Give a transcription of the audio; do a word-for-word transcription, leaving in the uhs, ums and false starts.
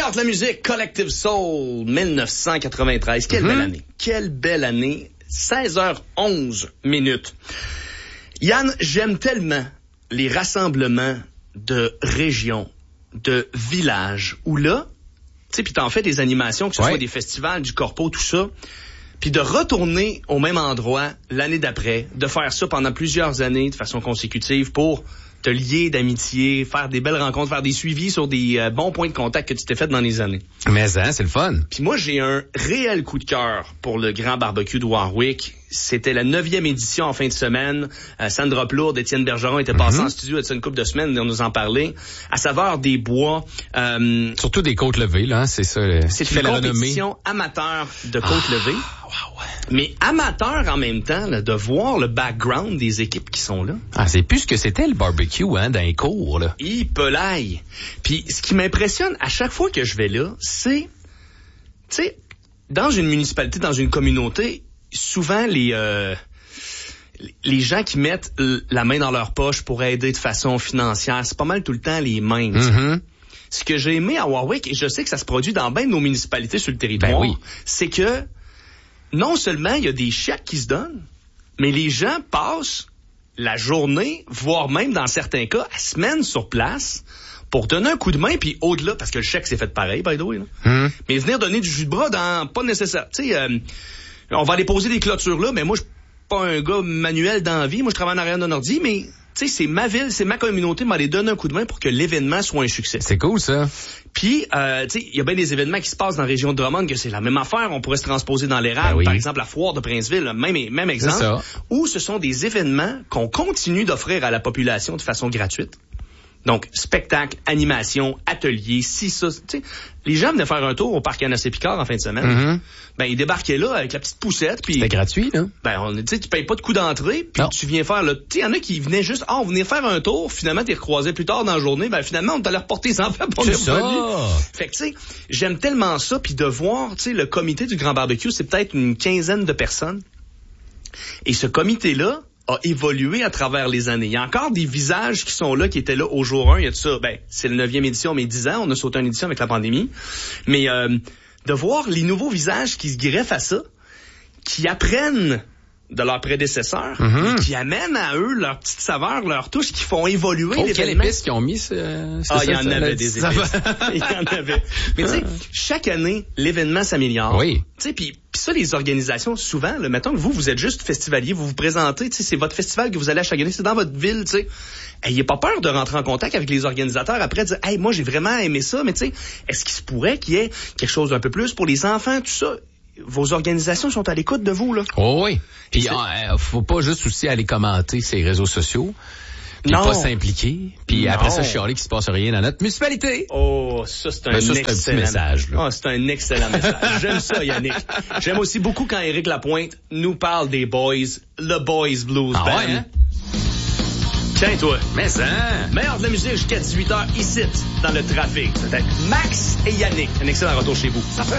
Meilleur de la musique, Collective Soul, dix-neuf cent quatre-vingt-treize. Quelle mm-hmm. belle année. Quelle belle année. seize heures onze minutes. Yann, j'aime tellement les rassemblements de régions, de villages, où là, tu sais, puis t'en fais des animations, que ce ouais. soit des festivals, du corpo, tout ça, puis de retourner au même endroit l'année d'après, de faire ça pendant plusieurs années de façon consécutive pour te lier d'amitié, faire des belles rencontres, faire des suivis sur des euh, bons points de contact que tu t'es fait dans les années. Mais hein, c'est le fun. Puis moi, j'ai un réel coup de cœur pour le Grand Barbecue de Warwick. C'était la neuvième édition en fin de semaine. Euh, Sandra Plourde, Étienne Bergeron étaient passés mm-hmm. en studio il y a une couple de semaines, on nous en parlait. À saveur des bois. Euh, Surtout des côtes levées, là, c'est ça. C'est une compétition amateur de côtes ah, levées. Wow, ouais. Mais amateur en même temps, là, de voir le background des équipes qui sont là. Ah, c'est plus ce que c'était le barbecue, hein, dans les cours, là. Il pelaille. Puis ce qui m'impressionne à chaque fois que je vais là, c'est, tu sais, dans une municipalité, dans une communauté, souvent les euh, les gens qui mettent la main dans leur poche pour aider de façon financière, c'est pas mal tout le temps les mêmes. Mm-hmm. Ce que j'ai aimé à Warwick, et je sais que ça se produit dans bien de nos municipalités sur le territoire, ben oui. c'est que non seulement il y a des chèques qui se donnent, mais les gens passent la journée, voire même dans certains cas, à semaine sur place pour donner un coup de main, puis au-delà, parce que le chèque c'est fait pareil, by the way, là. Mm. Mais venir donner du jus de bras dans pas nécessaire. Tu sais, euh, on va aller poser des clôtures là, mais moi je suis pas un gars manuel dans la vie, moi je travaille en arrière d'un ordi, mais tu sais, c'est ma ville, c'est ma communauté, m'aller donner un coup de main pour que l'événement soit un succès. C'est cool, ça. Puis, euh, tu sais, il y a bien des événements qui se passent dans la région de Drummond que c'est la même affaire. On pourrait se transposer dans l'érable, ben oui. par exemple, la foire de Princeville, même, même exemple. C'est ça. Où ce sont des événements qu'on continue d'offrir à la population de façon gratuite. Donc, spectacle, animation, atelier, si ça, tu sais. Les gens venaient faire un tour au parc Anacé Picard en fin de semaine. Mm-hmm. Ben, ils débarquaient là avec la petite poussette. Puis c'était gratuit, là? Ben, on, tu sais, tu payes pas de coût d'entrée, puis tu viens faire, là. Tu sais, il y en a qui venaient juste, ah, on venait faire un tour, finalement, t'es recroisé plus tard dans la journée, ben, finalement, on t'allait reporter les enfants pour le ça. Fait que, tu sais, j'aime tellement ça, puis de voir, tu sais, le comité du Grand Barbecue, c'est peut-être une quinzaine de personnes. Et ce comité-là a évolué à travers les années. Il y a encore des visages qui sont là, qui étaient là au jour un. Il y a de ça, ben, c'est le neuvième édition, mais dix ans. On a sauté une édition avec la pandémie. Mais euh, de voir les nouveaux visages qui se greffent à ça, qui apprennent de leurs prédécesseurs, mm-hmm. qui amènent à eux leur petite saveur, leur touche, qui font évoluer oh, l'événement. Quelle épice qu'ils ont mis, ce, Ah, il y ça, en ça, avait ça, des ça, épices. Il y en avait. Mais tu sais, chaque année, l'événement s'améliore. Oui. Tu sais, puis ça, les organisations, souvent, là, mettons que vous, vous êtes juste festivalier, vous vous présentez, tu sais, c'est votre festival que vous allez à chaque année, c'est dans votre ville, tu sais. Ayez pas peur de rentrer en contact avec les organisateurs après, de dire, hey, moi, j'ai vraiment aimé ça, mais tu sais, est-ce qu'il se pourrait qu'il y ait quelque chose d'un peu plus pour les enfants, tout ça? Vos organisations sont à l'écoute de vous, là. Oh oui. Puis, euh, faut pas juste aussi aller commenter ces réseaux sociaux. Puis pas s'impliquer. Puis après ça, chialer qu'il se passe rien dans notre municipalité. Oh, ça, c'est un ben, ça, excellent c'est un petit message, là. Oh, c'est un excellent message. J'aime ça, Yannick. J'aime aussi beaucoup quand Éric Lapointe nous parle des boys, le Boys Blues ah Band. Ouais, hein? Tiens, toi. Mais ça. Meilleur de la musique jusqu'à dix-huit heures ici, dans le trafic. Peut-être Max et Yannick. Un excellent retour chez vous. Ça fait